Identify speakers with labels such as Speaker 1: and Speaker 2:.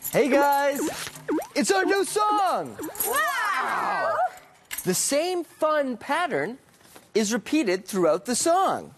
Speaker 1: Hey guys, it's our new song!
Speaker 2: Wow!
Speaker 1: The same fun pattern is repeated throughout the song.